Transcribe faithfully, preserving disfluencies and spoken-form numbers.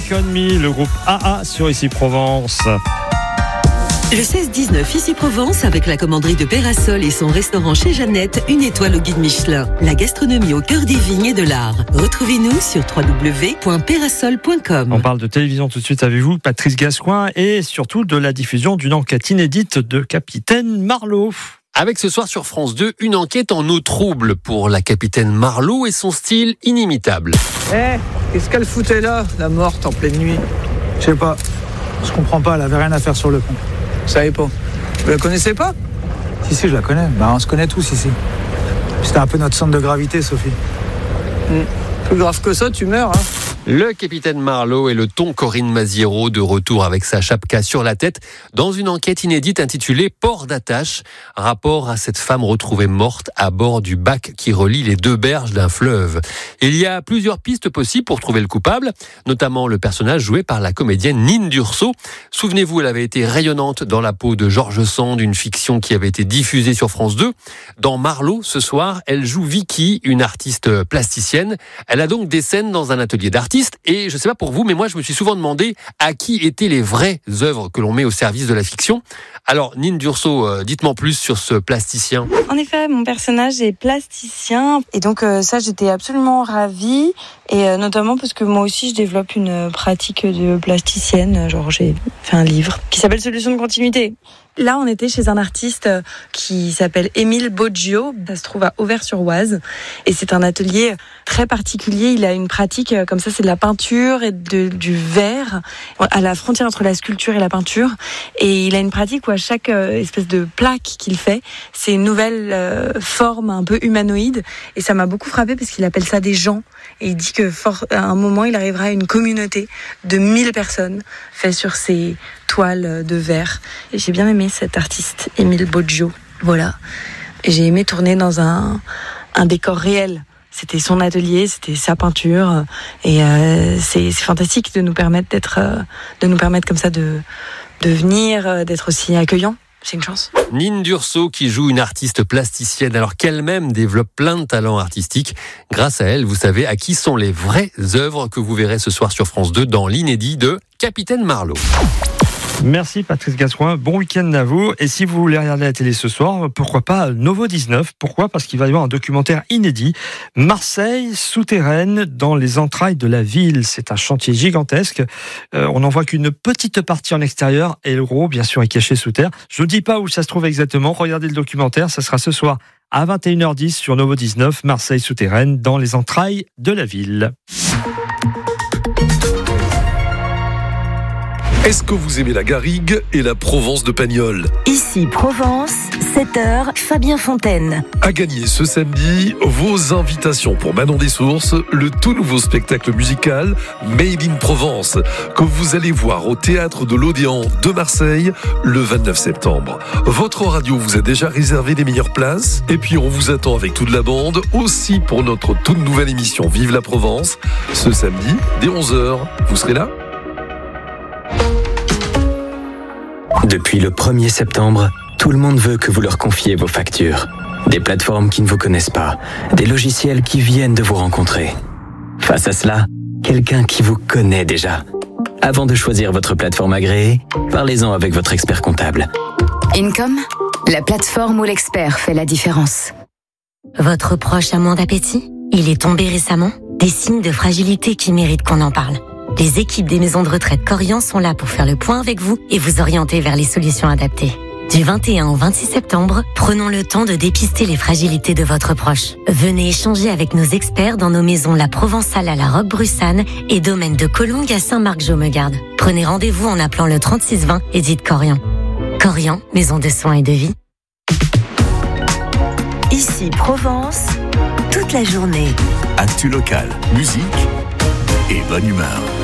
Take On Me, le groupe A A sur Ici Provence. Le seize dix-neuf, Ici Provence, avec la commanderie de Pérasol et son restaurant chez Jeannette, une étoile au guide Michelin. La gastronomie au cœur des vignes et de l'art. Retrouvez-nous sur w w w point pérasol point com. On parle de télévision tout de suite avec vous, Patrice Gascoin, et surtout de la diffusion d'une enquête inédite de Capitaine Marlowe. Avec ce soir sur France deux, une enquête en eau trouble pour la capitaine Marlowe et son style inimitable. Eh, hey, qu'est-ce qu'elle foutait là, la morte en pleine nuit? Je sais pas, je comprends pas, elle avait rien à faire sur le pont. Vous savez pas? Vous la connaissez pas? Si, si, je la connais. Bah, on se connaît tous ici. C'était un peu notre centre de gravité, Sophie. Mmh. Plus grave que ça, tu meurs, hein. Le capitaine Marlowe et le ton Corinne Maziero de retour avec sa chapka sur la tête dans une enquête inédite intitulée Port d'attache, rapport à cette femme retrouvée morte à bord du bac qui relie les deux berges d'un fleuve. Il y a plusieurs pistes possibles pour trouver le coupable, notamment le personnage joué par la comédienne Nine Durso. Souvenez-vous, elle avait été rayonnante dans la peau de Georges Sand, une fiction qui avait été diffusée sur France deux. Dans Marlowe, ce soir, elle joue Vicky, une artiste plasticienne. Elle a donc des scènes dans un atelier d'artistes. Et je ne sais pas pour vous, mais moi je me suis souvent demandé à qui étaient les vraies œuvres que l'on met au service de la fiction. Alors Nine Durso, euh, dites-moi plus sur ce plasticien. En effet, mon personnage est plasticien et donc euh, ça j'étais absolument ravie et euh, notamment parce que moi aussi je développe une pratique de plasticienne. Genre j'ai fait un livre qui s'appelle Solutions de continuité. Là, on était chez un artiste qui s'appelle Émile Boggio. Ça se trouve à Auvers-sur-Oise. Et c'est un atelier très particulier. Il a une pratique comme ça, c'est de la peinture et de, du verre, à la frontière entre la sculpture et la peinture. Et il a une pratique où à chaque espèce de plaque qu'il fait, c'est une nouvelle euh, forme un peu humanoïde. Et ça m'a beaucoup frappée parce qu'il appelle ça des gens. Et il dit que fort, à un moment, il arrivera à une communauté de mille personnes faite sur ces toiles de verre. Et j'ai bien aimé cet artiste, Émile Boggio. Voilà. Et j'ai aimé tourner dans un, un décor réel. C'était son atelier, c'était sa peinture. Et euh, c'est, c'est fantastique de nous permettre d'être, euh, de nous permettre comme ça de, de venir, euh, d'être aussi accueillant. C'est une chance. Nine Durso qui joue une artiste plasticienne alors qu'elle-même développe plein de talents artistiques. Grâce à elle, vous savez à qui sont les vraies œuvres que vous verrez ce soir sur France deux dans l'inédit de Capitaine Marlowe. Merci Patrice Gascoin, bon week-end à vous. Et si vous voulez regarder la télé ce soir, pourquoi pas Novo dix-neuf? Pourquoi? Parce qu'il va y avoir un documentaire inédit, Marseille souterraine dans les entrailles de la ville. C'est un chantier gigantesque. Euh, on n'en voit qu'une petite partie en extérieur et le gros, bien sûr, est caché sous terre. Je ne vous dis pas où ça se trouve exactement. Regardez le documentaire, ça sera ce soir à vingt et une heures dix sur Novo dix-neuf, Marseille souterraine dans les entrailles de la ville. Est-ce que vous aimez la garrigue et la Provence de Pagnol? Ici Provence, sept heures, Fabien Fontaine. À gagner ce samedi, vos invitations pour Manon des Sources, le tout nouveau spectacle musical Made in Provence, que vous allez voir au Théâtre de l'Odéon de Marseille le vingt-neuf septembre. Votre radio vous a déjà réservé les meilleures places, et puis on vous attend avec toute la bande, aussi pour notre toute nouvelle émission Vive la Provence, ce samedi, dès onze heures. Vous serez là ? Depuis le premier septembre, tout le monde veut que vous leur confiez vos factures. Des plateformes qui ne vous connaissent pas, des logiciels qui viennent de vous rencontrer. Face à cela, quelqu'un qui vous connaît déjà. Avant de choisir votre plateforme agréée, parlez-en avec votre expert comptable. Income, la plateforme où l'expert fait la différence. Votre proche a moins d'appétit? Il est tombé récemment? Des signes de fragilité qui méritent qu'on en parle. Les équipes des maisons de retraite Corian sont là pour faire le point avec vous et vous orienter vers les solutions adaptées. Du vingt et un au vingt-six septembre, prenons le temps de dépister les fragilités de votre proche. Venez échanger avec nos experts dans nos maisons La Provençale à la Roque-Brussanne et Domaine de Collongue à Saint-Marc-Jomegarde. Prenez rendez-vous en appelant le trente-six vingt et dites Corian. Corian, maison de soins et de vie. Ici Provence, toute la journée. Actu local, musique et bonne humeur.